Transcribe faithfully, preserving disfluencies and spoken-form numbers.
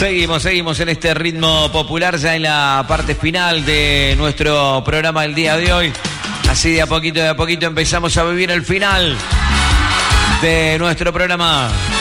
Seguimos, seguimos en este ritmo popular ya en la parte final de nuestro programa del día de hoy. Así de a poquito, de a poquito empezamos a vivir el final de nuestro programa.